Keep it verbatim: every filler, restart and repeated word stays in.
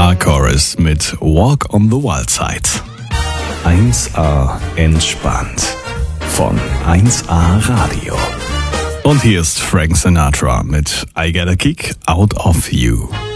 Dark Chorus mit Walk on the Wild Side. eins A entspannt von eins A Radio. Und hier ist Frank Sinatra mit I Get a Kick Out of You.